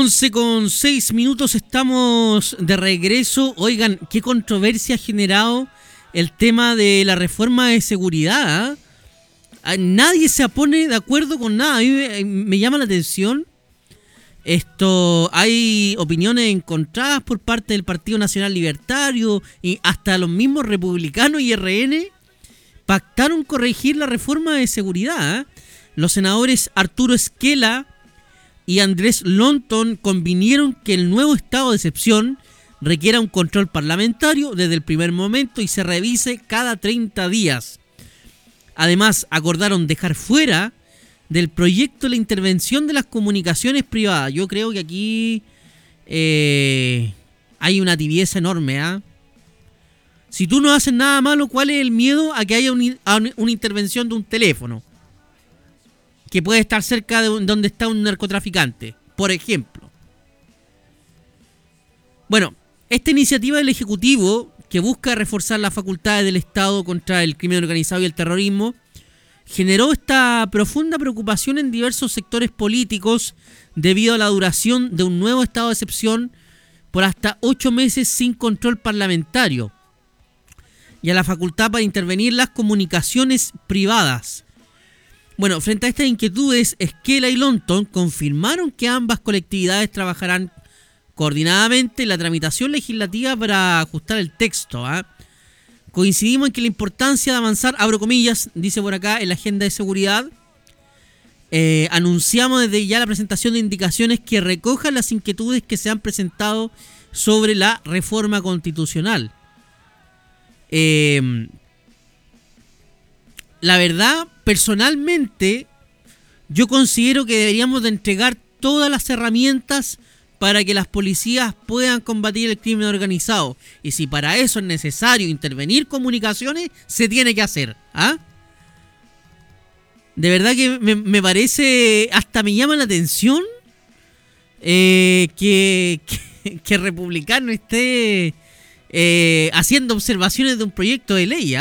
11:06 estamos de regreso. Oigan, qué controversia ha generado el tema de la reforma de seguridad. Nadie se pone de acuerdo con nada. A mí me llama la atención. Hay opiniones encontradas por parte del Partido Nacional Libertario y hasta los mismos republicanos y RN pactaron corregir la reforma de seguridad. Los senadores Arturo Esquela y Andrés Lonton convinieron que el nuevo estado de excepción requiera un control parlamentario desde el primer momento y se revise cada 30 días. Además, acordaron dejar fuera del proyecto la intervención de las comunicaciones privadas. Yo creo que aquí hay una tibieza enorme. Si tú no haces nada malo, ¿cuál es el miedo a que haya una intervención de un teléfono que puede estar cerca de donde está un narcotraficante, por ejemplo? Bueno, esta iniciativa del Ejecutivo, que busca reforzar las facultades del Estado contra el crimen organizado y el terrorismo, generó esta profunda preocupación en diversos sectores políticos debido a la duración de un nuevo estado de excepción por hasta 8 meses sin control parlamentario y a la facultad para intervenir las comunicaciones privadas. Bueno, frente a estas inquietudes, Esquela y Lonton confirmaron que ambas colectividades trabajarán coordinadamente en la tramitación legislativa para ajustar el texto. Coincidimos en que la importancia de avanzar, abro comillas, dice por acá, en la agenda de seguridad. Anunciamos desde ya la presentación de indicaciones que recojan las inquietudes que se han presentado sobre la reforma constitucional. La verdad, personalmente, yo considero que deberíamos de entregar todas las herramientas para que las policías puedan combatir el crimen organizado. Y si para eso es necesario intervenir comunicaciones, se tiene que hacer. De verdad que me parece, hasta me llama la atención que Republicano esté haciendo observaciones de un proyecto de ley,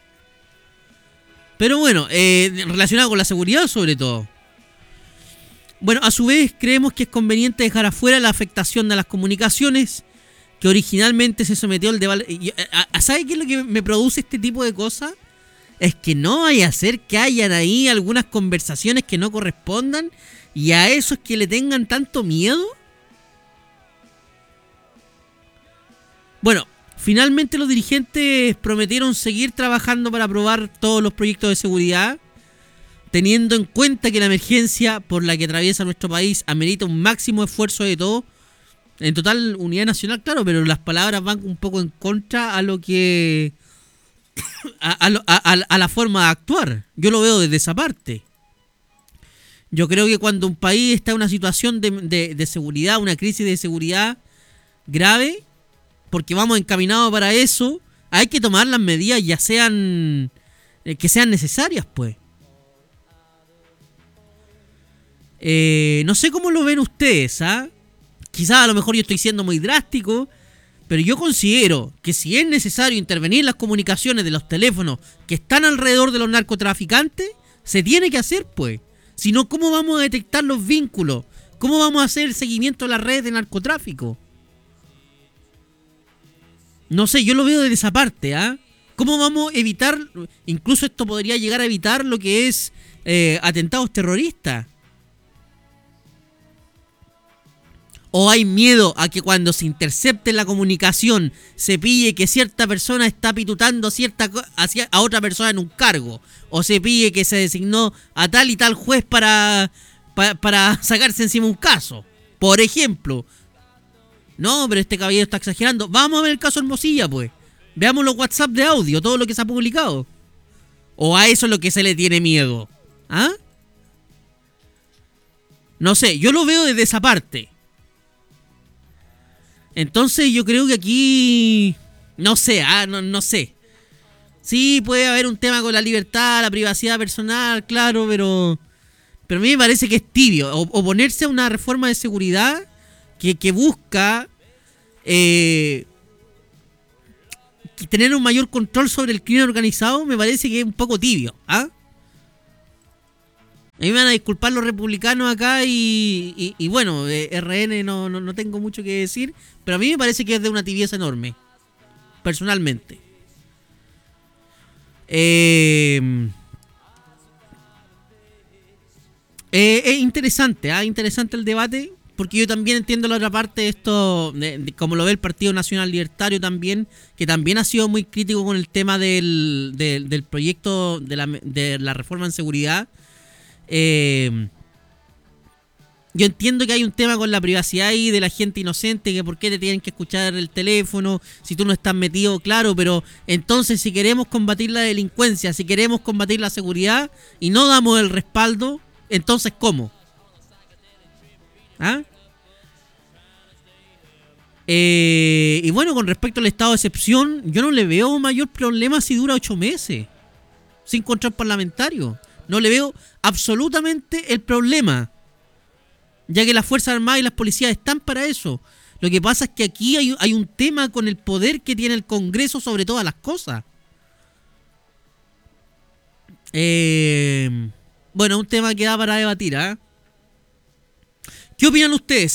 Pero bueno, relacionado con la seguridad sobre todo. Bueno, a su vez creemos que es conveniente dejar afuera la afectación de las comunicaciones que originalmente se sometió al debate. ¿Sabe qué es lo que me produce este tipo de cosas? Es que no vaya a ser que hayan ahí algunas conversaciones que no correspondan y a eso es que le tengan tanto miedo. Bueno, finalmente los dirigentes prometieron seguir trabajando para aprobar todos los proyectos de seguridad, teniendo en cuenta que la emergencia por la que atraviesa nuestro país amerita un máximo esfuerzo de todos, en total unidad nacional, claro, pero las palabras van un poco en contra a lo que a la forma de actuar. Yo lo veo desde esa parte. Yo creo que cuando un país está en una situación de seguridad, una crisis de seguridad grave, porque vamos encaminados para eso, hay que tomar las medidas ya sean que sean necesarias, pues. No sé cómo lo ven ustedes, Quizás a lo mejor yo estoy siendo muy drástico, pero yo considero que si es necesario intervenir las comunicaciones de los teléfonos que están alrededor de los narcotraficantes, se tiene que hacer, pues. Si no, ¿cómo vamos a detectar los vínculos? ¿Cómo vamos a hacer el seguimiento de las redes de narcotráfico? No sé, yo lo veo desde esa parte, ¿Cómo vamos a evitar? Incluso esto podría llegar a evitar lo que es atentados terroristas. ¿O hay miedo a que cuando se intercepte la comunicación se pille que cierta persona está pitutando a otra persona en un cargo? ¿O se pille que se designó a tal y tal juez para sacarse encima un caso? Por ejemplo. No, pero este caballero está exagerando. Vamos a ver el caso Hermosilla, pues. Veamos los WhatsApp de audio, todo lo que se ha publicado. ¿O a eso es lo que se le tiene miedo? No sé, yo lo veo desde esa parte. Entonces yo creo que aquí no sé, no sé. Sí, puede haber un tema con la libertad, la privacidad personal, claro, pero a mí me parece que es tibio. Oponerse a una reforma de seguridad que busca tener un mayor control sobre el crimen organizado, me parece que es un poco tibio, A mí me van a disculpar los republicanos acá y bueno, RN no tengo mucho que decir, pero a mí me parece que es de una tibieza enorme, personalmente. Es interesante, interesante el debate, porque yo también entiendo la otra parte de esto, de como lo ve el Partido Nacional Libertario también, que también ha sido muy crítico con el tema del proyecto de la reforma en seguridad. Yo entiendo que hay un tema con la privacidad ahí de la gente inocente, que por qué te tienen que escuchar el teléfono si tú no estás metido, claro, pero entonces si queremos combatir la delincuencia, si queremos combatir la seguridad y no damos el respaldo, entonces ¿cómo? ¿Ah? Y bueno, con respecto al estado de excepción, yo no le veo mayor problema si dura 8 meses sin control parlamentario. No le veo absolutamente el problema, ya que las Fuerzas Armadas y las policías están para eso. Lo que pasa es que aquí hay un tema con el poder que tiene el Congreso sobre todas las cosas. Bueno, un tema que da para debatir, ¿eh? ¿Qué opinan ustedes?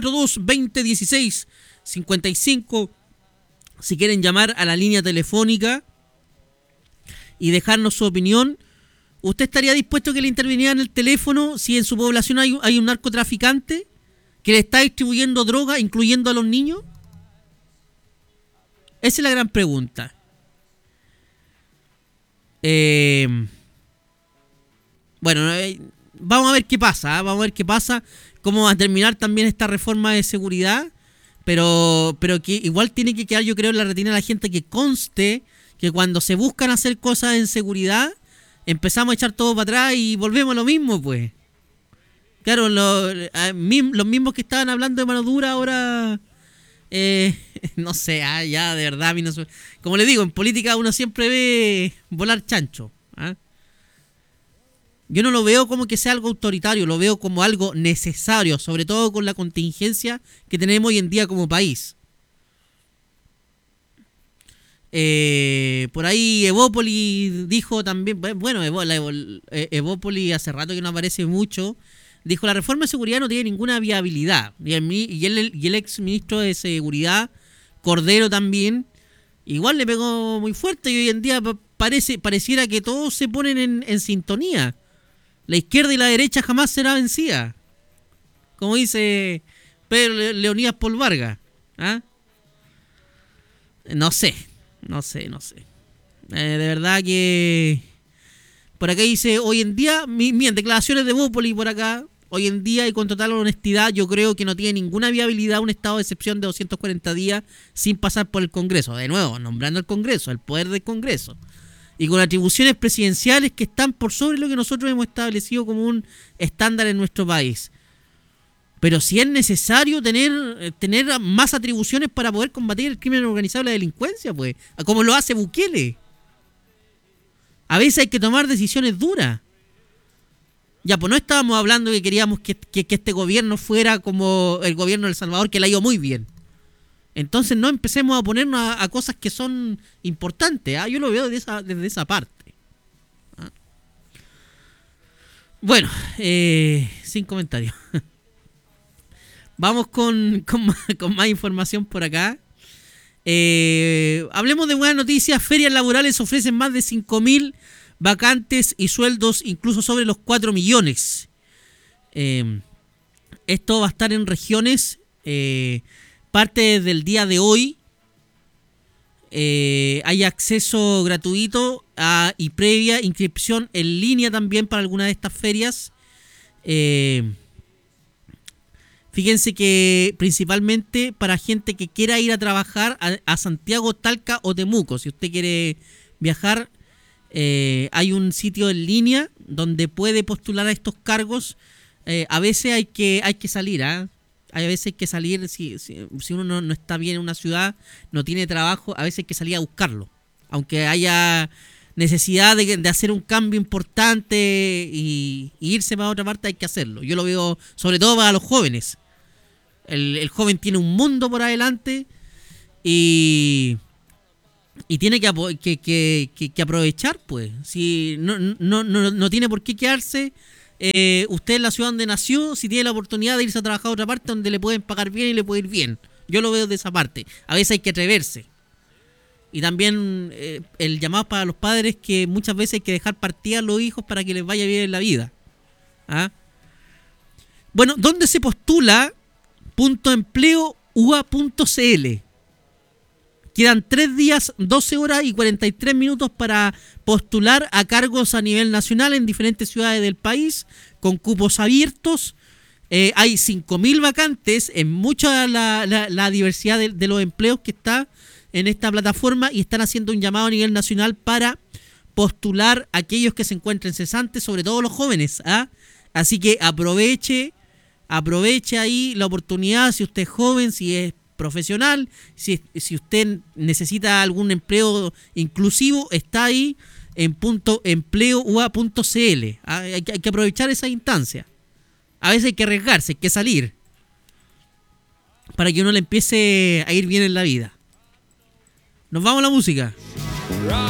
642-2016-55. Si quieren llamar a la línea telefónica y dejarnos su opinión. ¿Usted estaría dispuesto a que le interviniera en el teléfono si en su población hay un narcotraficante que le está distribuyendo droga, incluyendo a los niños? Esa es la gran pregunta. Bueno, vamos a ver qué pasa, ¿eh? Vamos a ver qué pasa, cómo va a terminar también esta reforma de seguridad, pero que igual tiene que quedar, yo creo, en la retina de la gente que conste que cuando se buscan hacer cosas en seguridad, empezamos a echar todo para atrás y volvemos a lo mismo, pues. Claro, los mismos que estaban hablando de mano dura ahora, no sé, ya de verdad, a mí no sé. Como le digo, en política uno siempre ve volar chancho. Yo no lo veo como que sea algo autoritario, lo veo como algo necesario, sobre todo con la contingencia que tenemos hoy en día como país. Por ahí Evópoli dijo también, bueno, Evópoli hace rato que no aparece mucho, dijo la reforma de seguridad no tiene ninguna viabilidad, y el ex ministro de seguridad, Cordero también, igual le pegó muy fuerte, y hoy en día pareciera que todos se ponen en sintonía, la izquierda y la derecha jamás será vencida, como dice Pedro Leonidas Pol Vargas. No sé. De verdad que... Por acá dice, hoy en día, miren, declaraciones de Bópoli por acá, hoy en día y con total honestidad, yo creo que no tiene ninguna viabilidad un estado de excepción de 240 días sin pasar por el Congreso. De nuevo, nombrando el Congreso, el poder del Congreso. Y con atribuciones presidenciales que están por sobre lo que nosotros hemos establecido como un estándar en nuestro país. Pero si es necesario tener más atribuciones para poder combatir el crimen organizado y la delincuencia, pues, como lo hace Bukele. A veces hay que tomar decisiones duras. Ya, pues no estábamos hablando que queríamos que este gobierno fuera como el gobierno de El Salvador, que le ha ido muy bien. Entonces no empecemos a ponernos a cosas que son importantes. Yo lo veo desde esa parte. Bueno, sin comentarios. Vamos con más información por acá. Hablemos de buenas noticias. Ferias laborales ofrecen más de 5.000 vacantes y sueldos incluso sobre los 4 millones. Esto va a estar en regiones. Parte del día de hoy. Hay acceso gratuito y previa inscripción en línea también para alguna de estas ferias. Fíjense que principalmente para gente que quiera ir a trabajar a Santiago, Talca o Temuco. Si usted quiere viajar, hay un sitio en línea donde puede postular a estos cargos. A veces hay que salir, Hay veces que salir, si uno no está bien en una ciudad, no tiene trabajo, a veces hay que salir a buscarlo. Aunque haya necesidad de hacer un cambio importante y irse para otra parte, hay que hacerlo. Yo lo veo sobre todo para los jóvenes. El joven tiene un mundo por adelante y tiene que aprovechar, pues. Si no tiene por qué quedarse usted en la ciudad donde nació, si tiene la oportunidad de irse a trabajar a otra parte donde le pueden pagar bien y le puede ir bien. Yo lo veo de esa parte. A veces hay que atreverse. Y también el llamado para los padres, que muchas veces hay que dejar partir a los hijos para que les vaya bien en la vida. ¿Ah? Bueno, ¿dónde se postula? .empleo.ua.cl. Quedan 3 días, 12 horas y 43 minutos para postular a cargos a nivel nacional en diferentes ciudades del país, con cupos abiertos. Hay 5.000 vacantes, en mucha la diversidad de los empleos que está en esta plataforma, y están haciendo un llamado a nivel nacional para postular a aquellos que se encuentren cesantes, sobre todo los jóvenes. ¿Ah? Así que aproveche ahí la oportunidad, si usted es joven, si es profesional, si usted necesita algún empleo inclusivo, está ahí en .empleo.ua.cl. Hay que aprovechar esa instancia. A veces hay que arriesgarse, hay que salir para que uno le empiece a ir bien en la vida. Nos vamos a la música.